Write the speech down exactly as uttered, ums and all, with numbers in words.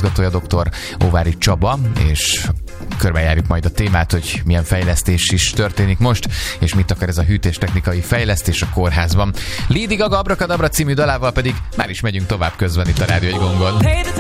igazgatója, dr. Óvári Csaba, és körbejárjuk majd a témát, hogy milyen fejlesztés is történik most, és mit akar ez a hűtéstechnikai fejlesztés a kórházban. Lady Gaga Abracadabra című dalával pedig már is megyünk tovább közben itt a Rádió egy Gongon.